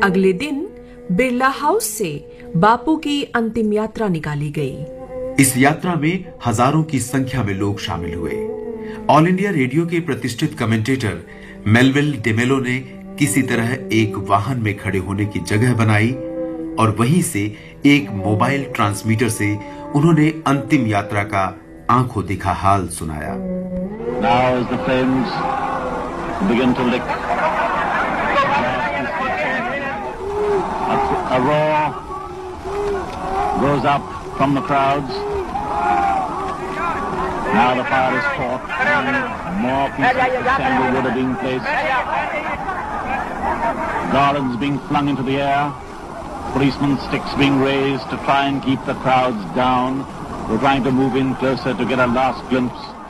अगले दिन बिरला हाउस से बापू की अंतिम यात्रा निकाली गई। इस यात्रा में हजारों की संख्या में लोग शामिल हुए। ऑल इंडिया रेडियो के प्रतिष्ठित कमेंटेटर मेलविल डेमेलो ने किसी तरह एक वाहन में खड़े होने की जगह बनाई और वहीं से एक मोबाइल ट्रांसमीटर से उन्होंने अंतिम यात्रा का आंखों दिखा हाल सुनाया। Now as the flames begin to lick, a roar goes up from the crowds. Now the fire is caught and more pieces of sandalwood are being placed. Garlands being flung into the air. Policemen's sticks being raised to try and keep the crowds down. We're trying to move in closer to get a last glimpse